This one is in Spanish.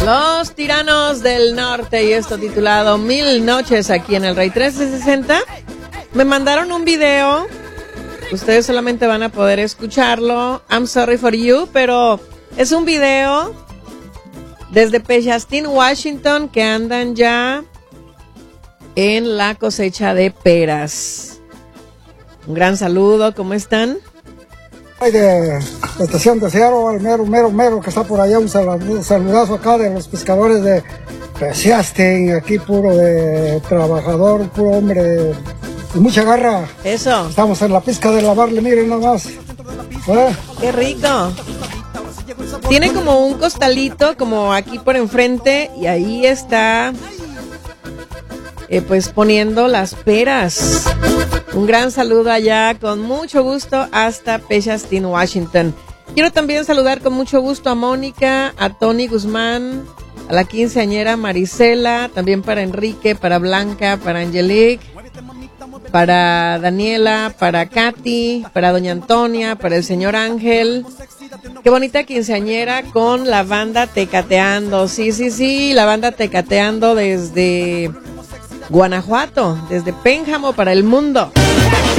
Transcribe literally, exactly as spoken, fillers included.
Los Tiranos del Norte, y esto titulado Mil Noches aquí en el Rey trescientos sesenta. Me mandaron un video, ustedes solamente van a poder escucharlo, I'm sorry for you, pero es un video desde Peshastin, Washington, que andan ya en la cosecha de peras. Un gran saludo, ¿cómo están? De la estación de Seattle, al mero, mero, mero que está por allá, un saludazo acá de los pescadores de Peshastin, aquí puro de trabajador, puro hombre de mucha garra. Eso. Estamos en la pizca de lavarle, miren nada más. ¿Eh? ¡Qué rico! Tiene como un costalito, como aquí por enfrente, y ahí está, eh, pues poniendo las peras. Un gran saludo allá, con mucho gusto, hasta Peshastin, Washington. Quiero también saludar con mucho gusto a Mónica, a Tony Guzmán, a la quinceañera Marisela, también para Enrique, para Blanca, para Angelique, para Daniela, para Katy, para Doña Antonia, para el señor Ángel. Qué bonita quinceañera con la banda Tecateando. Sí, sí, sí, la banda Tecateando desde Guanajuato, desde Pénjamo para el mundo.